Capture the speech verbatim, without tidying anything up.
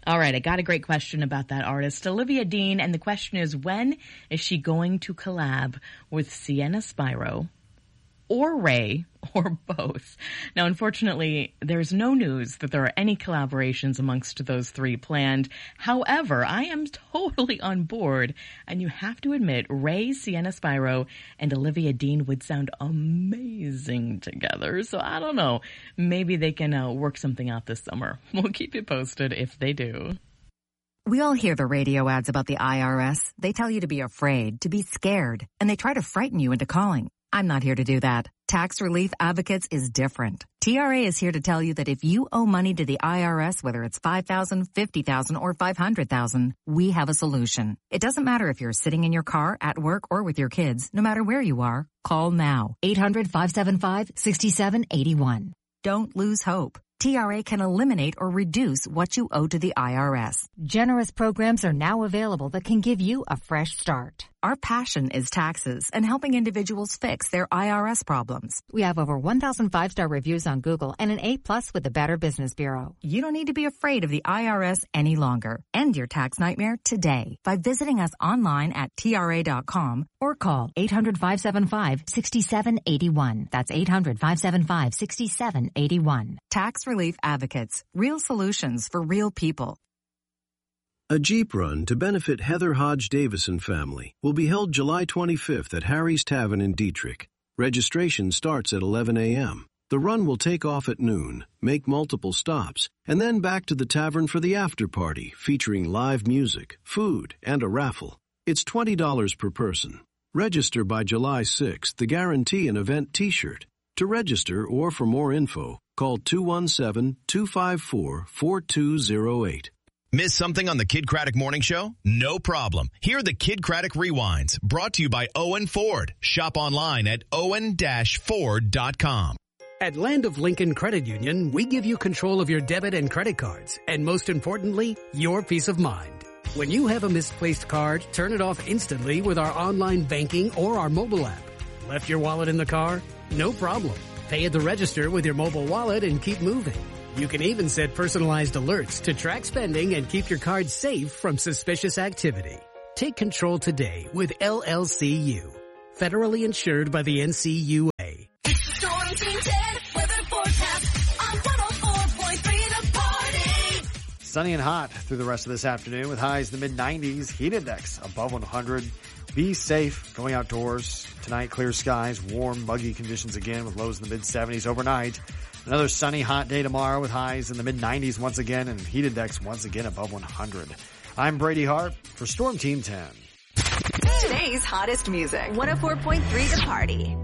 All right, I got a great question about that artist, Olivia Dean, and the question is, when is she going to collab with Sienna Spyro or Ray or both? Now, unfortunately, there's no news that there are any collaborations amongst those three planned. However, I am totally on board, and you have to admit, Ray, Sienna Spyro, and Olivia Dean would sound amazing together. So I don't know. Maybe they can uh, work something out this summer. We'll keep you posted if they do. We all hear the radio ads about the I R S. They tell you to be afraid, to be scared, and they try to frighten you into calling. I'm not here to do that. Tax Relief Advocates is different. T R A is here to tell you that if you owe money to the I R S, whether it's five thousand dollars, fifty thousand dollars, or five hundred thousand dollars, we have a solution. It doesn't matter if you're sitting in your car, at work, or with your kids. No matter where you are, call now. eight hundred, five seven five, six seven eight one. Don't lose hope. T R A can eliminate or reduce what you owe to the I R S. Generous programs are now available that can give you a fresh start. Our passion is taxes and helping individuals fix their I R S problems. We have over one thousand five-star reviews on Google and an A plus with the Better Business Bureau. You don't need to be afraid of the I R S any longer. End your tax nightmare today by visiting us online at T R A dot com or call eight hundred, five seven five, six seven eight one. That's eight hundred, five seven five, six seven eight one. Tax Relief Advocates. Real solutions for real people. A Jeep run to benefit Heather Hodge Davison family will be held July twenty-fifth at Harry's Tavern in Dietrich. Registration starts at eleven a.m. The run will take off at noon, make multiple stops, and then back to the tavern for the after party featuring live music, food, and a raffle. It's twenty dollars per person. Register by July sixth to guarantee an event t-shirt. To register or for more info, call two one seven, two five four, four two zero eight. Miss something on the Kid Craddock Morning Show? No problem. Hear the Kid Craddock Rewinds, brought to you by Owen Ford. Shop online at owen dash ford dot com. At Land of Lincoln Credit Union, we give you control of your debit and credit cards, and most importantly, your peace of mind. When you have a misplaced card, turn it off instantly with our online banking or our mobile app. Left your wallet in the car? No problem. Pay at the register with your mobile wallet and keep moving. You can even set personalized alerts to track spending and keep your card safe from suspicious activity. Take control today with L L C U. Federally insured by the N C U A. It's the Storm Team ten weather forecast on one oh four point three The Party. Sunny and hot through the rest of this afternoon with highs in the mid nineties. Heat index above one hundred. Be safe going outdoors. Tonight, clear skies, warm, muggy conditions again with lows in the mid seventies overnight. Another sunny, hot day tomorrow with highs in the mid nineties once again and heat index once again above one hundred. I'm Brady Hart for Storm Team ten. Today's hottest music. one oh four point three The Party.